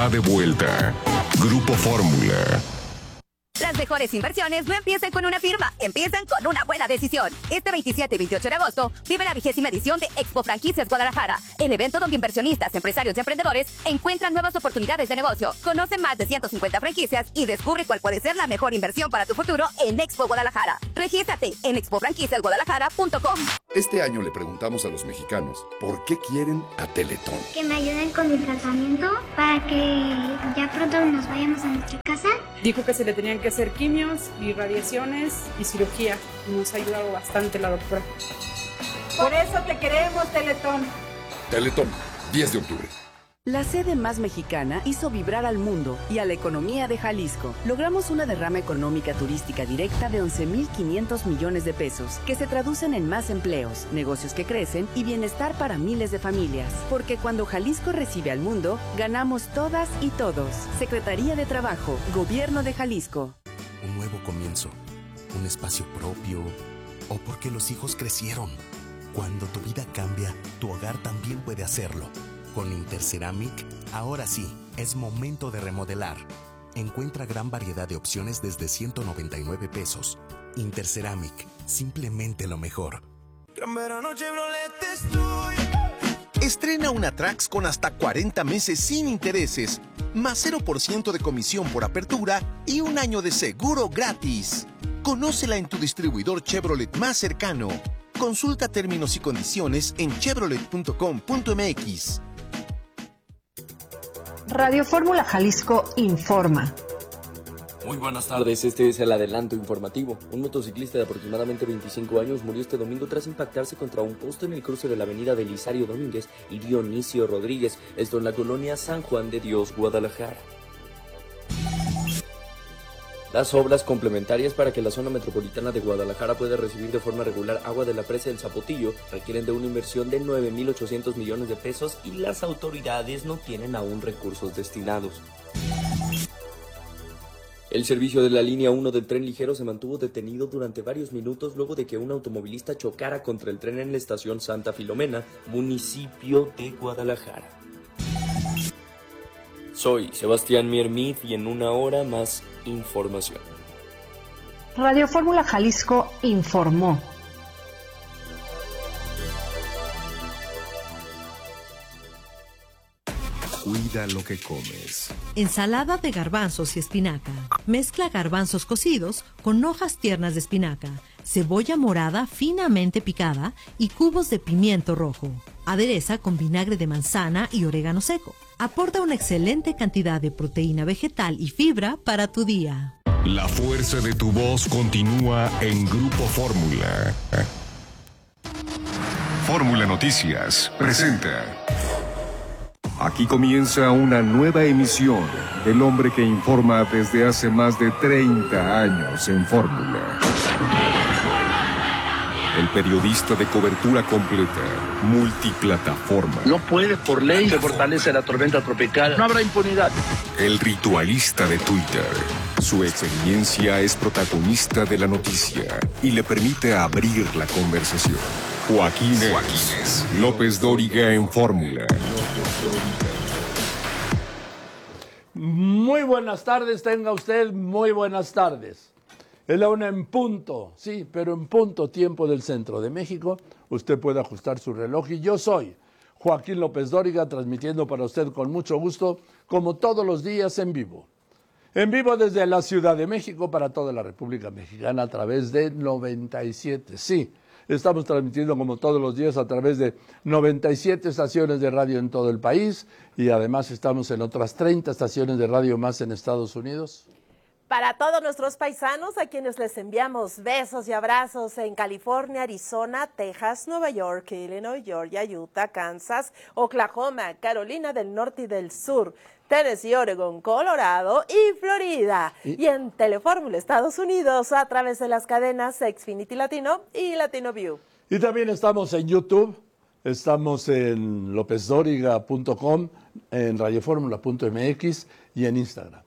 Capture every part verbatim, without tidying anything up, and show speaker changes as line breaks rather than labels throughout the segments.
De vuelta, Grupo Fórmula.
Las mejores inversiones no empiezan con una firma, empiezan con una buena decisión. Este veintisiete y veintiocho de agosto vive la vigésima edición de Expo Franquicias Guadalajara, el evento donde inversionistas, empresarios y emprendedores encuentran nuevas oportunidades de negocio. Conoce más de ciento cincuenta franquicias y descubre cuál puede ser la mejor inversión para tu futuro en Expo Guadalajara. Regístrate en expo franquicias guadalajara punto com.
Este año le preguntamos a los mexicanos por qué quieren a Teletón.
Que me ayuden con mi tratamiento para que ya pronto nos vayamos a nuestra casa.
Dijo que se le tenían que hacer quimios y radiaciones y cirugía. Nos ha ayudado bastante la doctora.
Por eso te queremos, Teletón.
Teletón, diez de octubre.
La sede más mexicana hizo vibrar al mundo y a la economía de Jalisco. Logramos una derrama económica turística directa de once mil quinientos millones de pesos, que se traducen en más empleos, negocios que crecen y bienestar para miles de familias. Porque cuando Jalisco recibe al mundo, ganamos todas y todos. Secretaría de Trabajo, Gobierno de Jalisco.
Un nuevo comienzo, un espacio propio, o porque los hijos crecieron. Cuando tu vida cambia, tu hogar también puede hacerlo. Con Interceramic, ahora sí, es momento de remodelar. Encuentra gran variedad de opciones desde ciento noventa y nueve pesos. Interceramic, simplemente lo mejor.
Gran verano Chevrolet estoy.
Estrena una Trax con hasta cuarenta meses sin intereses, más cero por ciento de comisión por apertura y un año de seguro gratis. Conócela en tu distribuidor Chevrolet más cercano. Consulta términos y condiciones en chevrolet punto com punto m x.
Radio Fórmula Jalisco informa.
Muy buenas tardes, este es el adelanto informativo. Un motociclista de aproximadamente veinticinco años murió este domingo tras impactarse contra un poste en el cruce de la avenida Belisario Domínguez y Dionisio Rodríguez, esto en la colonia San Juan de Dios, Guadalajara. Las obras complementarias para que la zona metropolitana de Guadalajara pueda recibir de forma regular agua de la presa del Zapotillo requieren de una inversión de nueve mil ochocientos millones de pesos y las autoridades no tienen aún recursos destinados. El servicio de la línea uno del tren ligero se mantuvo detenido durante varios minutos luego de que un automovilista chocara contra el tren en la estación Santa Filomena, municipio de Guadalajara. Soy Sebastián Miermid y en una hora más información.
Radio Fórmula Jalisco informó.
Cuida lo que comes.
Ensalada de garbanzos y espinaca. Mezcla garbanzos cocidos con hojas tiernas de espinaca, cebolla morada finamente picada y cubos de pimiento rojo. Adereza con vinagre de manzana y orégano seco. Aporta una excelente cantidad de proteína vegetal y fibra para tu día.
La fuerza de tu voz continúa en Grupo Fórmula. Fórmula Noticias presenta. Aquí comienza una nueva emisión del hombre que informa desde hace más de treinta años en Fórmula. El periodista de cobertura completa, multiplataforma.
No puede, por ley, se fortalece la tormenta tropical. No habrá impunidad.
El ritualista de Twitter. Su experiencia es protagonista de la noticia y le permite abrir la conversación. Joaquín Joaquínez López Dóriga en Fórmula.
Muy buenas tardes, tenga usted muy buenas tardes. Es la una en punto, sí, pero en punto tiempo del centro de México. Usted puede ajustar su reloj y yo soy Joaquín López Dóriga, transmitiendo para usted con mucho gusto, como todos los días en vivo. En vivo desde la Ciudad de México para toda la República Mexicana a través de noventa y siete, sí. Estamos transmitiendo como todos los días a través de noventa y siete estaciones de radio en todo el país y además estamos en otras treinta estaciones de radio más en Estados Unidos.
Para todos nuestros paisanos, a quienes les enviamos besos y abrazos en California, Arizona, Texas, Nueva York, Illinois, Georgia, Utah, Kansas, Oklahoma, Carolina del Norte y del Sur, Tennessee, Oregon, Colorado y Florida. Y, y en Telefórmula Estados Unidos a través de las cadenas Xfinity Latino y Latino View.
Y también estamos en YouTube, estamos en lópez dóriga punto com, en radioformula punto m x y en Instagram.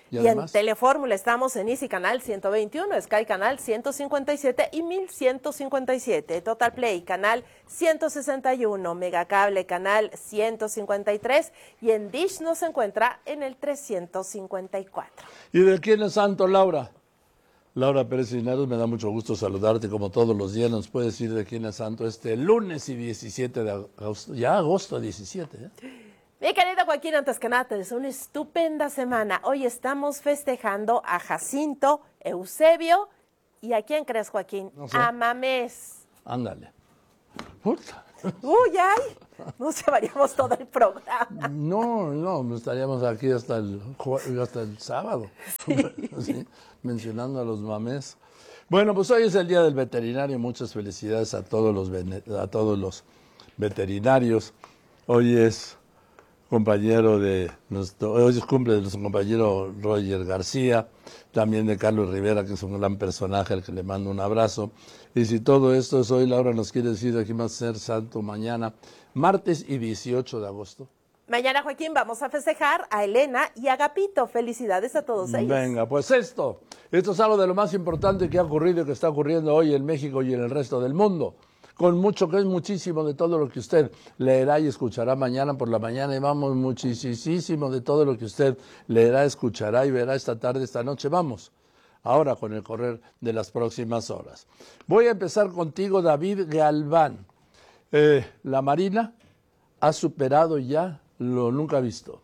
Y,
y
además,
en Telefórmula estamos en Easy Canal ciento veintiuno, Sky Canal ciento cincuenta y siete y mil ciento cincuenta y siete, Total Play Canal ciento sesenta y uno, Megacable Canal ciento cincuenta y tres y en Dish nos encuentra en el trescientos cincuenta y cuatro.
¿Y de quién es santo, Laura? Laura Pérez Cisneros, me da mucho gusto saludarte como todos los días. Nos puedes decir de quién es santo este lunes y diecisiete de agosto, ya agosto diecisiete, ¿eh?
Mi querido Joaquín, antes que nada, te deseo una estupenda semana. Hoy estamos festejando a Jacinto, Eusebio y ¿a quién crees, Joaquín?
No sé.
A Mamés.
Ándale. Puta.
Uy, ay, nos llevaríamos todo el programa.
No, no, estaríamos aquí hasta el, hasta el sábado, sí. Sí, mencionando a los mamés. Bueno, pues hoy es el Día del Veterinario. Muchas felicidades a todos los, a todos los veterinarios. Hoy es compañero de nuestro, hoy es cumple de nuestro compañero Roger García, también de Carlos Rivera, que es un gran personaje al que le mando un abrazo. Y si todo esto es hoy, Laura nos quiere decir de aquí va a ser santo mañana, martes y dieciocho de agosto.
Mañana, Joaquín, vamos a festejar a Elena y a Agapito. Felicidades a todos ellos.
Venga, pues esto, esto es algo de lo más importante que ha ocurrido y que está ocurriendo hoy en México y en el resto del mundo. Con mucho, que es muchísimo de todo lo que usted leerá y escuchará mañana por la mañana, y vamos, muchísimo de todo lo que usted leerá, escuchará y verá esta tarde, esta noche. Vamos, ahora con el correr de las próximas horas. Voy a empezar contigo, David Galván. Eh, la Marina ha superado ya lo nunca visto.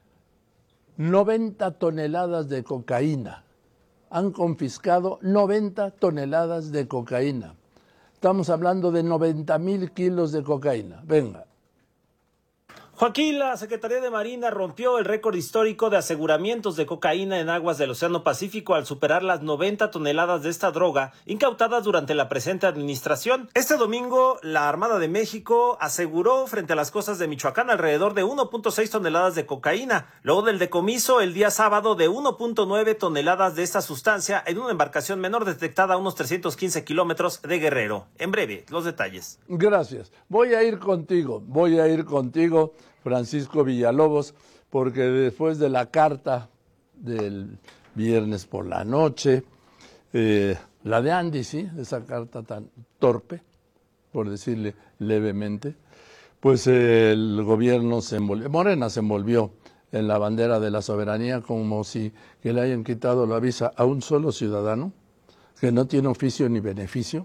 noventa toneladas de cocaína. Han confiscado noventa toneladas de cocaína. Estamos hablando de noventa mil kilos de cocaína. Venga.
Joaquín, la Secretaría de Marina rompió el récord histórico de aseguramientos de cocaína en aguas del Océano Pacífico al superar las noventa toneladas de esta droga incautadas durante la presente administración. Este domingo, la Armada de México aseguró frente a las costas de Michoacán alrededor de uno punto seis toneladas de cocaína, luego del decomiso el día sábado de uno punto nueve toneladas de esta sustancia en una embarcación menor detectada a unos trescientos quince kilómetros de Guerrero. En breve, los detalles.
Gracias. Voy a ir contigo, voy a ir contigo, Francisco Villalobos, porque después de la carta del viernes por la noche, eh, la de Andy, sí, esa carta tan torpe, por decirle levemente, pues eh, el gobierno se envolvió, Morena se envolvió en la bandera de la soberanía como si que le hayan quitado la visa a un solo ciudadano que no tiene oficio ni beneficio,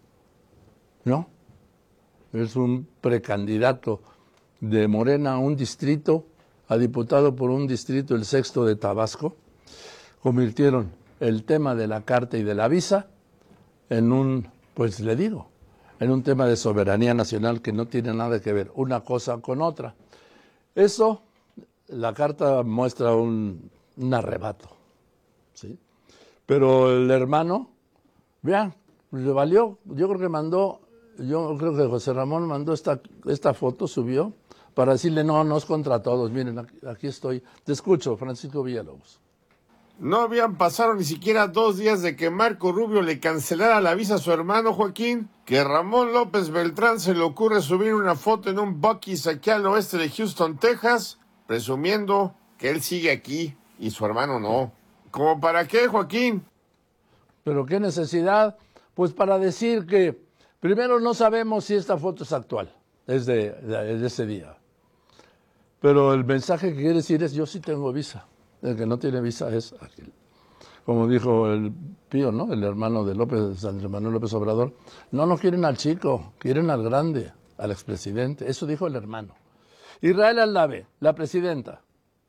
¿no? Es un precandidato de Morena a un distrito, a diputado por un distrito, el sexto de Tabasco. Convirtieron el tema de la carta y de la visa en un, pues le digo, en un tema de soberanía nacional que no tiene nada que ver una cosa con otra. Eso, la carta muestra un, un arrebato, ¿sí? Pero el hermano, vean, le valió, yo creo que mandó, yo creo que José Ramón mandó esta, esta foto, subió, para decirle, no, no es contra todos, miren, aquí, aquí estoy. Te escucho, Francisco Villalobos.
No habían pasado ni siquiera dos días de que Marco Rubio le cancelara la visa a su hermano Joaquín, que Ramón López Beltrán se le ocurre subir una foto en un Buc-ee's aquí al oeste de Houston, Texas, presumiendo que él sigue aquí y su hermano no. ¿Cómo para qué, Joaquín?
¿Pero qué necesidad? Pues para decir que, primero, no sabemos si esta foto es actual, es de, de, de ese día. Pero el mensaje que quiere decir es, yo sí tengo visa. El que no tiene visa es aquel. Como dijo el Pío, ¿no? El hermano de López, Andrés Manuel López Obrador. No, no quieren al chico, quieren al grande, al expresidente. Eso dijo el hermano. Israel Aldave, la presidenta.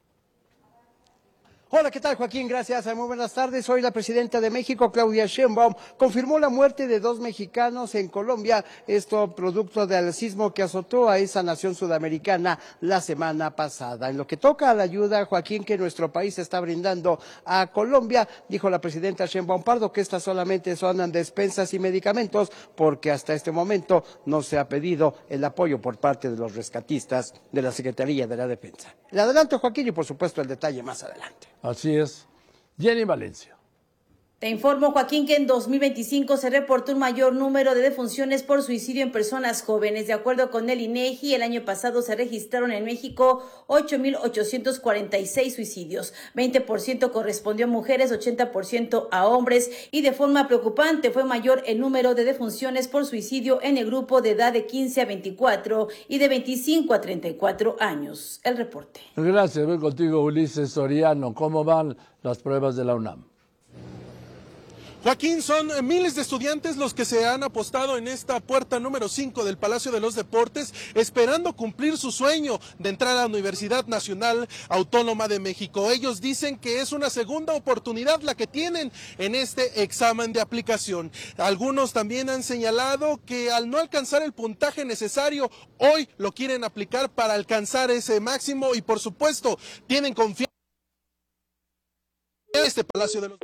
Hola, ¿qué tal, Joaquín? Gracias. Muy buenas tardes. Hoy la presidenta de México, Claudia Sheinbaum, confirmó la muerte de dos mexicanos en Colombia, esto producto del sismo que azotó a esa nación sudamericana la semana pasada. En lo que toca a la ayuda, Joaquín, que nuestro país está brindando a Colombia, dijo la presidenta Sheinbaum Pardo que estas solamente son despensas y medicamentos, porque hasta este momento no se ha pedido el apoyo por parte de los rescatistas de la Secretaría de la Defensa. Le adelanto, Joaquín, y por supuesto el detalle más adelante.
Así es. Jenny Valencia.
Te informo, Joaquín, que en dos mil veinticinco se reportó un mayor número de defunciones por suicidio en personas jóvenes. De acuerdo con el INEGI, el año pasado se registraron en México ocho mil ochocientos cuarenta y seis suicidios. veinte por ciento correspondió a mujeres, ochenta por ciento a hombres, y de forma preocupante fue mayor el número de defunciones por suicidio en el grupo de edad de quince a veinticuatro y de veinticinco a treinta y cuatro años. El reporte.
Gracias, voy contigo, Ulises Soriano. ¿Cómo van las pruebas de la UNAM?
Joaquín, son miles de estudiantes los que se han apostado en esta puerta número cinco del Palacio de los Deportes, esperando cumplir su sueño de entrar a la Universidad Nacional Autónoma de México. Ellos dicen que es una segunda oportunidad la que tienen en este examen de aplicación. Algunos también han señalado que al no alcanzar el puntaje necesario, hoy lo quieren aplicar para alcanzar ese máximo y, por supuesto, tienen confianza en este Palacio de los Deportes.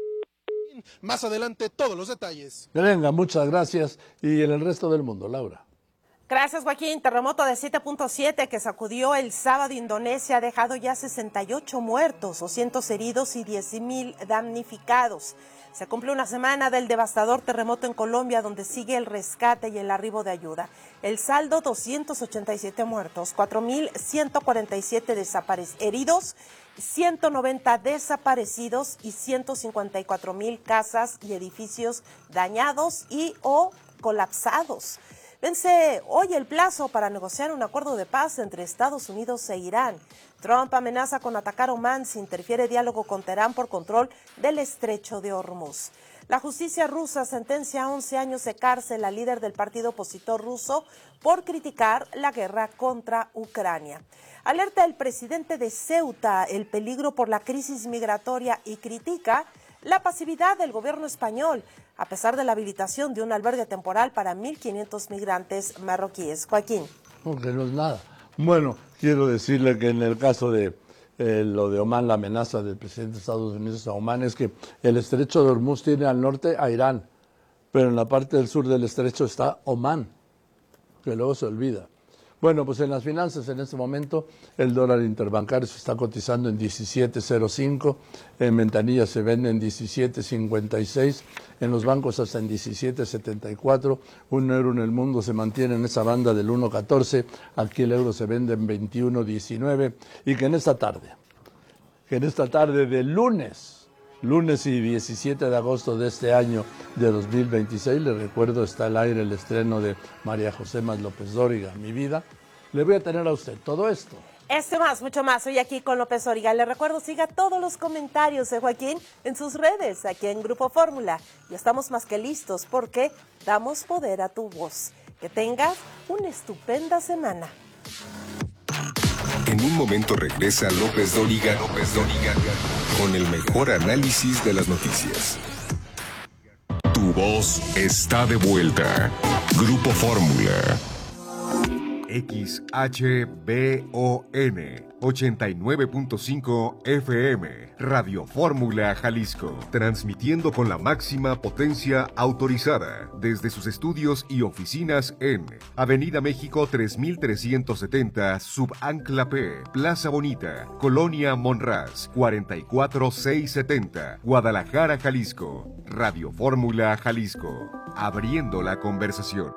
Más adelante todos los detalles.
Venga, muchas gracias. Y en el resto del mundo, Laura.
Gracias, Joaquín. Terremoto de siete punto siete que sacudió el sábado Indonesia ha dejado ya sesenta y ocho muertos, doscientos heridos y diez mil damnificados. Se cumple una semana del devastador terremoto en Colombia, donde sigue el rescate y el arribo de ayuda. El saldo, doscientos ochenta y siete muertos, cuatro mil ciento cuarenta y siete desaparecidos, heridos, ciento noventa desaparecidos y ciento cincuenta y cuatro mil casas y edificios dañados y o colapsados. Vence hoy el plazo para negociar un acuerdo de paz entre Estados Unidos e Irán. Trump amenaza con atacar Omán si interfiere diálogo con Teherán por control del estrecho de Hormuz. La justicia rusa sentencia a once años de cárcel al líder del partido opositor ruso por criticar la guerra contra Ucrania. Alerta el presidente de Ceuta el peligro por la crisis migratoria y critica la pasividad del gobierno español, a pesar de la habilitación de un albergue temporal para mil quinientos migrantes marroquíes. Joaquín.
Porque no es nada. Bueno, quiero decirle que en el caso de eh, lo de Omán, la amenaza del presidente de Estados Unidos a Omán es que el estrecho de Hormuz tiene al norte a Irán, pero en la parte del sur del estrecho está Omán, que luego se olvida. Bueno, pues en las finanzas en este momento el dólar interbancario se está cotizando en diecisiete cero cinco, en ventanillas se vende en diecisiete cincuenta y seis, en los bancos hasta en diecisiete setenta y cuatro, un euro en el mundo se mantiene en esa banda del uno catorce, aquí el euro se vende en veintiuno diecinueve, y que en esta tarde, que en esta tarde de lunes, lunes y diecisiete de agosto de este año de dos mil veintiséis, le recuerdo, está al aire el estreno de María José Más López Dóriga, Mi Vida. Le voy a tener a usted todo esto.
Este más, mucho más, hoy aquí con López Dóriga. Le recuerdo, siga todos los comentarios de Joaquín en sus redes, aquí en Grupo Fórmula. Y estamos más que listos porque damos poder a tu voz. Que tengas una estupenda semana.
En un momento regresa López Dóriga, López Dóriga, con el mejor análisis de las noticias. Tu voz está de vuelta. Grupo Fórmula.
X H B O N ochenta y nueve punto cinco F M, Radio Fórmula Jalisco, transmitiendo con la máxima potencia autorizada desde sus estudios y oficinas en Avenida México tres mil trescientos setenta, Subancla P, Plaza Bonita, Colonia Monraz, cuarenta y cuatro mil seiscientos setenta, Guadalajara, Jalisco. Radio Fórmula Jalisco, abriendo la conversación.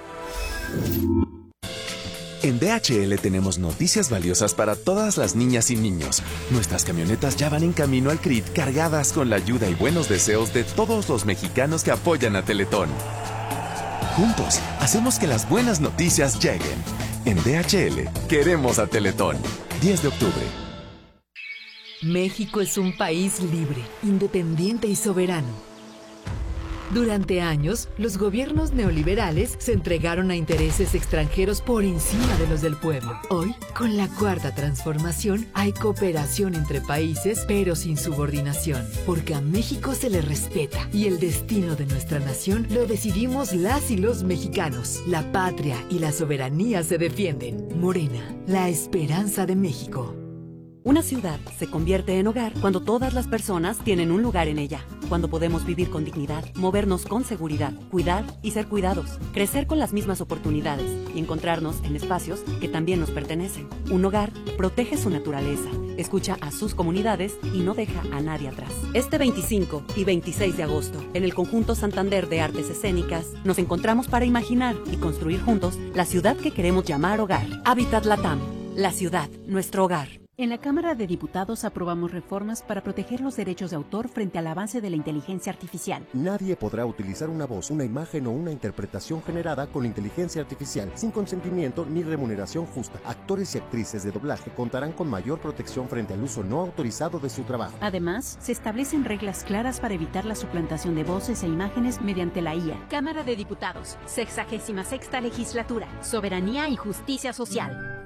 En D H L tenemos noticias valiosas para todas las niñas y niños. Nuestras camionetas ya van en camino al C R I T cargadas con la ayuda y buenos deseos de todos los mexicanos que apoyan a Teletón. Juntos, hacemos que las buenas noticias lleguen. En D H L, queremos a Teletón. diez de octubre.
México es un país libre, independiente y soberano. Durante años, los gobiernos neoliberales se entregaron a intereses extranjeros por encima de los del pueblo. Hoy, con la Cuarta Transformación, hay cooperación entre países, pero sin subordinación, porque a México se le respeta y el destino de nuestra nación lo decidimos las y los mexicanos. La patria y la soberanía se defienden. Morena, la esperanza de México.
Una ciudad se convierte en hogar cuando todas las personas tienen un lugar en ella, cuando podemos vivir con dignidad, movernos con seguridad, cuidar y ser cuidados, crecer con las mismas oportunidades y encontrarnos en espacios que también nos pertenecen. Un hogar protege su naturaleza, escucha a sus comunidades y no deja a nadie atrás. Este veinticinco y veintiséis de agosto, en el Conjunto Santander de Artes Escénicas, nos encontramos para imaginar y construir juntos la ciudad que queremos llamar hogar. Hábitat Latam, la ciudad, nuestro hogar.
En la Cámara de Diputados aprobamos reformas para proteger los derechos de autor frente al avance de la inteligencia artificial.
Nadie podrá utilizar una voz, una imagen o una interpretación generada con inteligencia artificial sin consentimiento ni remuneración justa. Actores y actrices de doblaje contarán con mayor protección frente al uso no autorizado de su trabajo.
Además, se establecen reglas claras para evitar la suplantación de voces e imágenes mediante la I A.
Cámara de Diputados, sexagésima sexta legislatura, soberanía y justicia social.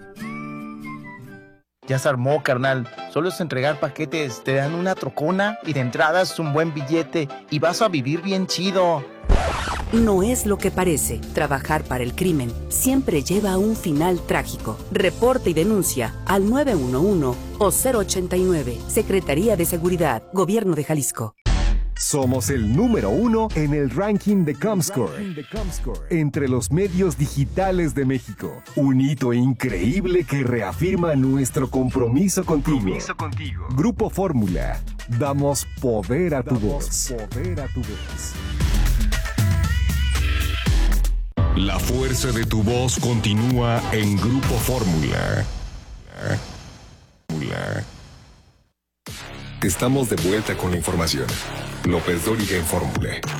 Ya se armó, carnal. Solo es entregar paquetes, te dan una trocona y de entrada es un buen billete y vas a vivir bien chido.
No es lo que parece. Trabajar para el crimen siempre lleva a un final trágico. Reporte y denuncia al nueve uno uno o cero ochenta y nueve. Secretaría de Seguridad, Gobierno de Jalisco.
Somos el número uno en el ranking de Comscore, entre los medios digitales de México. Un hito increíble que reafirma nuestro compromiso contigo. Compromiso contigo. Grupo Fórmula. Damos poder a tu voz. Poder a tu voz. La fuerza de tu voz continúa en Grupo Fórmula. Estamos de vuelta con la información. López Dóriga en Fórmula.